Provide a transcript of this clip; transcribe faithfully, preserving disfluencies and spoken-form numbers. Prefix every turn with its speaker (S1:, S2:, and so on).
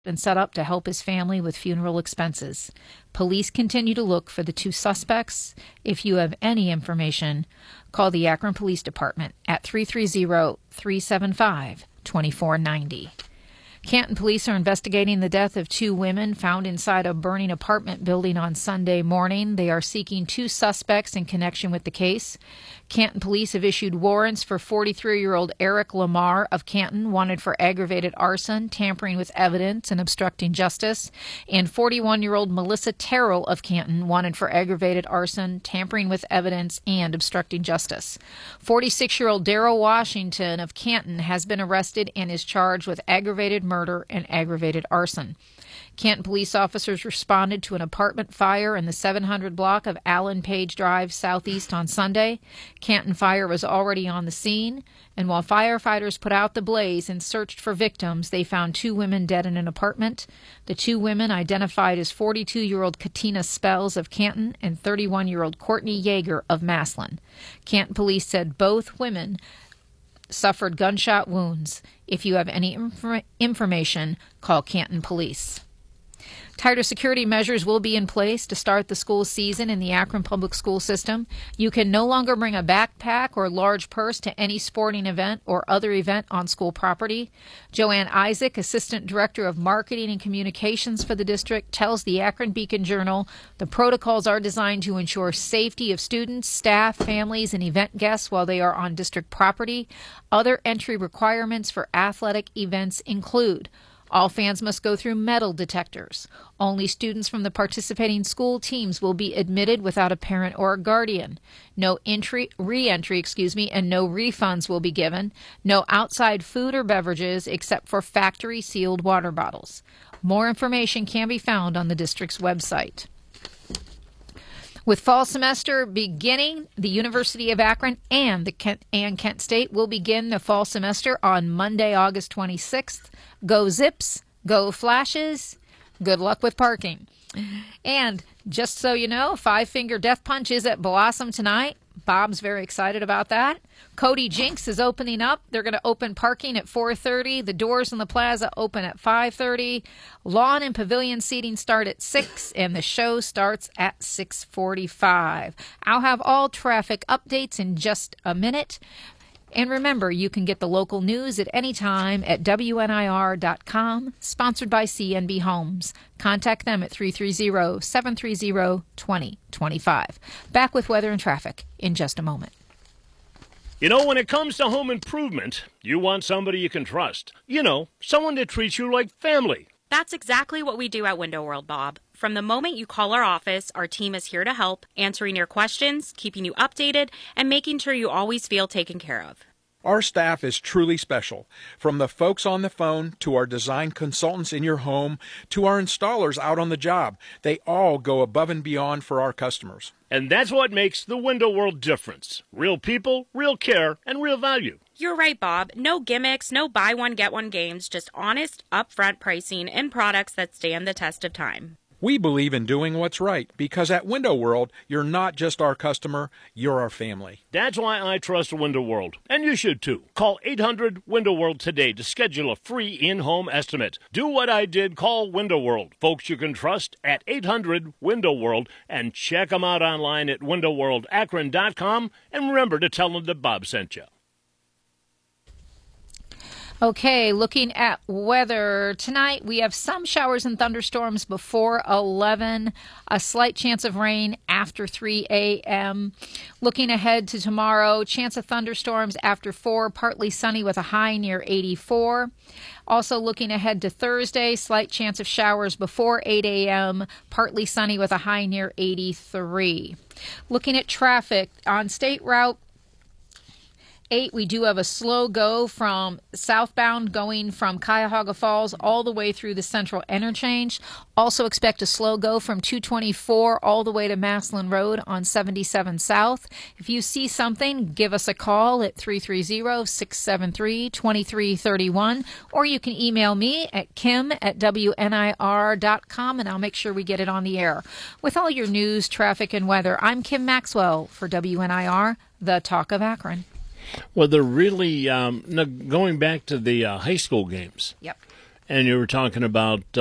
S1: been set up to help his family with funeral expenses. Police continue to look for the two suspects. If you have any information, call the Akron Police Department at three three zero, three seven five, two four nine zero. Canton police are investigating the death of two women found inside a burning apartment building on Sunday morning. They are seeking two suspects in connection with the case. Canton police have issued warrants for forty-three-year-old Eric Lamar of Canton, wanted for aggravated arson, tampering with evidence, and obstructing justice, and forty-one-year-old Melissa Terrell of Canton, wanted for aggravated arson, tampering with evidence, and obstructing justice. forty-six-year-old Darrell Washington of Canton has been arrested and is charged with aggravated murder and aggravated arson. Canton police officers responded to an apartment fire in the seven hundred block of Allen Page Drive Southeast on Sunday. Canton Fire was already on the scene, and while firefighters put out the blaze and searched for victims, they found two women dead in an apartment. The two women, identified as forty-two-year-old Katina Spells of Canton and thirty-one-year-old Courtney Yeager of Maslin. Canton police said both women suffered gunshot wounds. If you have any inf- information, call Canton Police. Tighter security measures will be in place to start the school season in the Akron Public School System. You can no longer bring a backpack or large purse to any sporting event or other event on school property. Joanne Isaac, Assistant Director of Marketing and Communications for the district, tells the Akron Beacon Journal the protocols are designed to ensure safety of students, staff, families, and event guests while they are on district property. Other entry requirements for athletic events include: all fans must go through metal detectors. Only students from the participating school teams will be admitted without a parent or a guardian. No entry, re-entry, excuse me, and no refunds will be given. No outside food or beverages except for factory-sealed water bottles. More information can be found on the district's website. With fall semester beginning, the University of Akron and the Kent, and Kent State will begin the fall semester on Monday, August twenty-sixth. Go Zips, go Flashes, good luck with parking. And just so you know, Five Finger Death Punch is at Blossom tonight. Bob's very excited about that. Cody Jinks is opening up. They're going to open parking at four thirty. The doors in the plaza open at five thirty. Lawn and pavilion seating start at six, and the show starts at six forty-five. I'll have all traffic updates in just a minute. And remember, you can get the local news at any time at W N I R dot com, sponsored by C N B Homes. Contact them at three three zero, seven three zero, two zero two five. Back with weather and traffic in just a moment.
S2: You know, when it comes to home improvement, you want somebody you can trust. You know, someone that treats you like family.
S3: That's exactly what we do at Window World, Bob. From the moment you call our office, our team is here to help, answering your questions, keeping you updated, and making sure you always feel taken care of.
S4: Our staff is truly special. From the folks on the phone to our design consultants in your home to our installers out on the job, they all go above and beyond for our customers.
S2: And that's what makes the Window World difference. Real people, real care, and real value.
S3: You're right, Bob. No gimmicks, no buy one, get one games, just honest, upfront pricing and products that stand the test of time.
S4: We believe in doing what's right because at Window World, you're not just our customer, you're our family.
S2: That's why I trust Window World, and you should too. Call eight hundred Window World today to schedule a free in-home estimate. Do what I did, call Window World. Folks you can trust at eight hundred Window World, and check them out online at window world akron dot com, and remember to tell them that Bob sent you.
S1: Okay, looking at weather tonight, we have some showers and thunderstorms before eleven, a slight chance of rain after three a.m. Looking ahead to tomorrow, chance of thunderstorms after four, partly sunny with a high near eighty-four. Also looking ahead to Thursday, slight chance of showers before eight a.m., partly sunny with a high near eighty-three. Looking at traffic on State Route eight, we do have a slow go from southbound going from Cuyahoga Falls all the way through the Central Interchange. Also expect a slow go from two twenty-four all the way to Maslin Road on seventy-seven South. If you see something, give us a call at three three zero, six seven three, two three three one, or you can email me at kim at W N I R dot com, and I'll make sure we get it on the air. With all your news, traffic, and weather, I'm Kim Maxwell for W N I R, the Talk of Akron.
S2: Well, they're really um, going back to the uh, high school games.
S1: Yep.
S2: And you were talking about